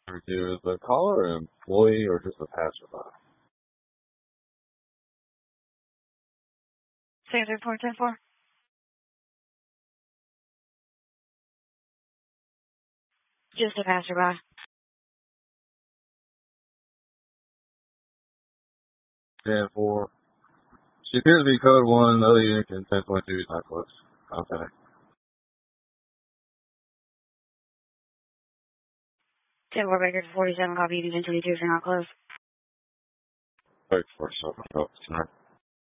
Number two, is the caller an employee or just a passerby? Six report 10-4. Just a passerby. 10-4. She appears to be code 1, other unit in 10.2 is not close. Okay. 10-4 Baker to 47, copy, you can 22 if you're not close. Thanks for something else tonight.